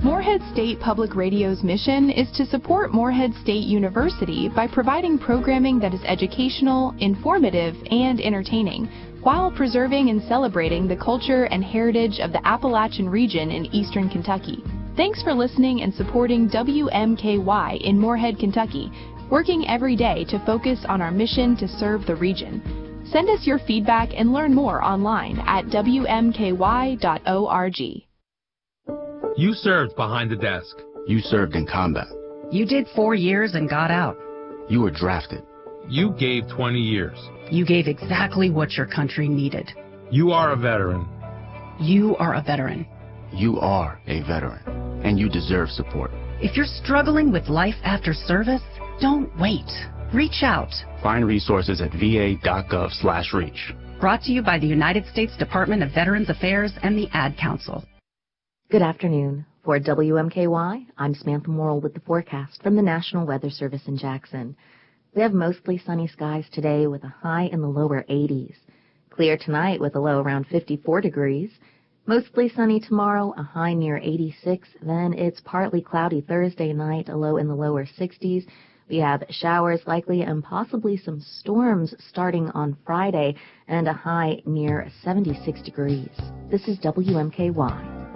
Morehead State Public Radio's mission is to support Morehead State University by providing programming that is educational, informative, and entertaining, while preserving and celebrating the culture and heritage of the Appalachian region in eastern Kentucky. Thanks for listening and supporting WMKY in Morehead, Kentucky, working every day to focus on our mission to serve the region. Send us your feedback and learn more online at WMKY.org. You served behind the desk. You served in combat. You did 4 years and got out. You were drafted. You gave 20 years. You gave exactly what your country needed. You are a veteran. You are a veteran. You are a veteran, and you deserve support. If you're struggling with life after service, don't wait. Reach out. Find resources at va.gov/reach. Brought to you by the United States Department of Veterans Affairs and the Ad Council. Good afternoon. For WMKY, I'm Samantha Morrill with the forecast from the National Weather Service in Jackson. We have mostly sunny skies today with a high in the lower 80s. Clear tonight with a low around 54 degrees. Mostly sunny tomorrow, a high near 86. Then it's partly cloudy Thursday night, a low in the lower 60s. We have showers likely and possibly some storms starting on Friday and a high near 76 degrees. This is WMKY.